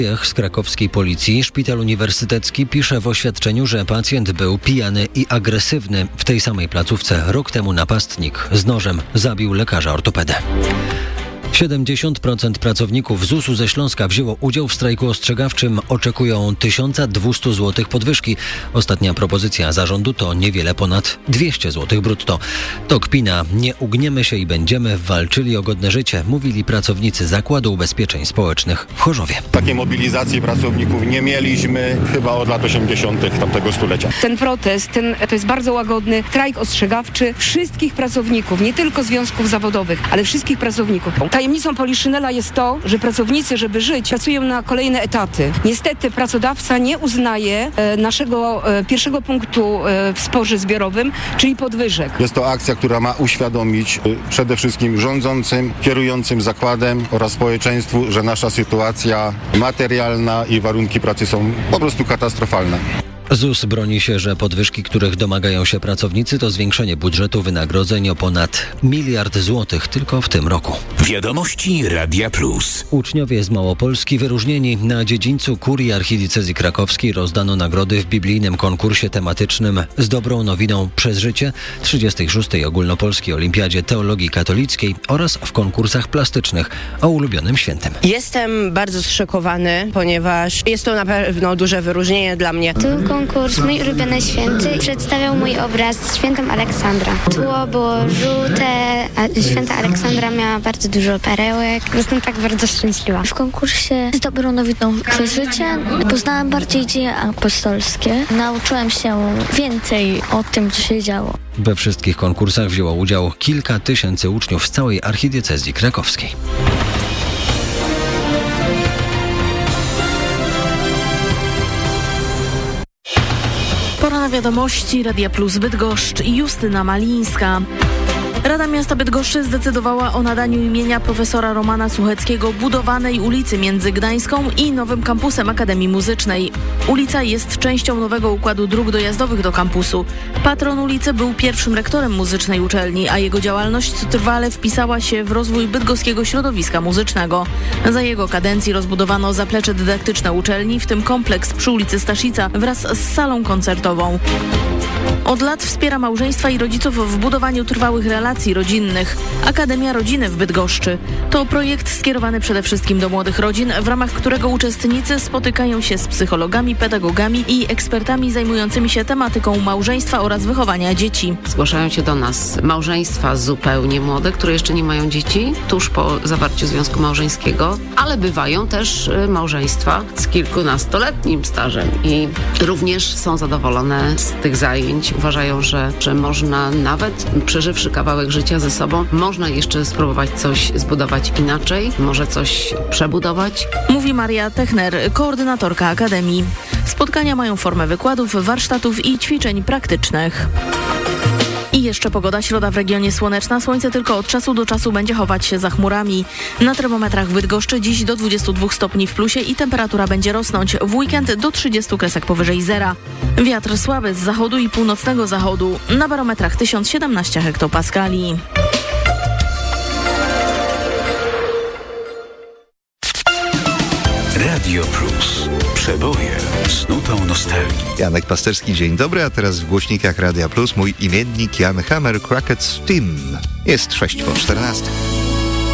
Z krakowskiej policji szpital uniwersytecki pisze w oświadczeniu, że pacjent był pijany i agresywny. W tej samej placówce rok temu napastnik z nożem zabił lekarza ortopedę. 70% pracowników ZUS-u ze Śląska wzięło udział w strajku ostrzegawczym. Oczekują 1200 zł podwyżki. Ostatnia propozycja zarządu to niewiele ponad 200 zł brutto. To kpina. Nie ugniemy się i będziemy walczyli o godne życie, mówili pracownicy Zakładu Ubezpieczeń Społecznych w Chorzowie. Takiej mobilizacji pracowników nie mieliśmy chyba od lat 80. tamtego stulecia. Ten protest, to jest bardzo łagodny strajk ostrzegawczy wszystkich pracowników, nie tylko związków zawodowych, ale wszystkich pracowników. Tajemnicą Poliszynela jest to, że pracownicy, żeby żyć, pracują na kolejne etaty. Niestety pracodawca nie uznaje naszego pierwszego punktu w sporze zbiorowym, czyli podwyżek. Jest to akcja, która ma uświadomić przede wszystkim rządzącym, kierującym zakładem oraz społeczeństwu, że nasza sytuacja materialna i warunki pracy są po prostu katastrofalne. ZUS broni się, że podwyżki, których domagają się pracownicy, to zwiększenie budżetu wynagrodzeń o ponad 1 miliard złotych tylko w tym roku. Wiadomości Radia Plus. Uczniowie z Małopolski wyróżnieni. Na dziedzińcu Kurii Archidiecezji Krakowskiej rozdano nagrody w biblijnym konkursie tematycznym z dobrą nowiną przez życie, 36. Ogólnopolskiej Olimpiadzie Teologii Katolickiej oraz w konkursach plastycznych o ulubionym świętym. Jestem bardzo zszokowany, ponieważ jest to na pewno duże wyróżnienie dla mnie. Konkurs Mój ulubiony święty przedstawiał mój obraz z świętym Aleksandra. Tło było żółte, a święta Aleksandra miała bardzo dużo perełek. Jestem tak bardzo szczęśliwa. W konkursie z dobrą nowiną przez życie poznałam bardziej dzieje apostolskie. Nauczyłem się więcej o tym, co się działo. We wszystkich konkursach wzięło udział kilka tysięcy uczniów z całej Archidiecezji Krakowskiej. Pora na wiadomości Radia Plus Bydgoszcz i Justyna Malińska. Rada Miasta Bydgoszczy zdecydowała o nadaniu imienia profesora Romana Sucheckiego budowanej ulicy między Gdańską i nowym kampusem Akademii Muzycznej. Ulica jest częścią nowego układu dróg dojazdowych do kampusu. Patron ulicy był pierwszym rektorem muzycznej uczelni, a jego działalność trwale wpisała się w rozwój bydgoskiego środowiska muzycznego. Za jego kadencji rozbudowano zaplecze dydaktyczne uczelni, w tym kompleks przy ulicy Staszica wraz z salą koncertową. Od lat wspiera małżeństwa i rodziców w budowaniu trwałych relacji rodzinnych. Akademia Rodziny w Bydgoszczy. To projekt skierowany przede wszystkim do młodych rodzin, w ramach którego uczestnicy spotykają się z psychologami, pedagogami i ekspertami zajmującymi się tematyką małżeństwa oraz wychowania dzieci. Zgłaszają się do nas małżeństwa zupełnie młode, które jeszcze nie mają dzieci, tuż po zawarciu związku małżeńskiego, ale bywają też małżeństwa z kilkunastoletnim stażem i również są zadowolone z tych zajęć. Uważają, że można nawet przeżywszy kawałek życia ze sobą, można jeszcze spróbować coś zbudować inaczej, może coś przebudować. Mówi Maria Techner, koordynatorka Akademii. Spotkania mają formę wykładów, warsztatów i ćwiczeń praktycznych. I jeszcze pogoda. Środa w regionie słoneczna. Słońce tylko od czasu do czasu będzie chować się za chmurami. Na termometrach w Bydgoszczy dziś do 22 stopni w plusie i temperatura będzie rosnąć. W weekend do 30 kresek powyżej zera. Wiatr słaby z zachodu i północnego zachodu. Na barometrach 1017 hektopaskali. Radio Plus. Przeboje z nutą nostalgii. Janek Pasterski, dzień dobry, a teraz w głośnikach Radia Plus mój imiennik Jan Hammer Crackets Team. Jest 6 po 14.